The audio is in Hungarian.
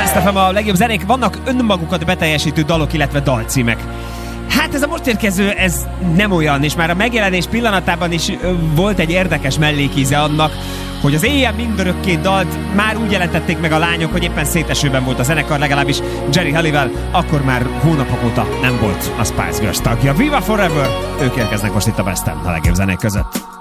Last.fm a legjobb zenék, vannak önmagukat beteljesítő dalok, illetve dalcímek. Hát ez a most érkező, ez nem olyan, és már a megjelenés pillanatában is volt egy érdekes mellékíze annak, hogy az Éjjel mindörökké dalt már úgy jelentették meg a lányok, hogy éppen szétesőben volt a zenekar, legalábbis Jerry Halliwell akkor már hónapok óta nem volt a Spice Girls tagja. Viva Forever! Ők érkeznek most itt a Best-en a legjobb zenék között.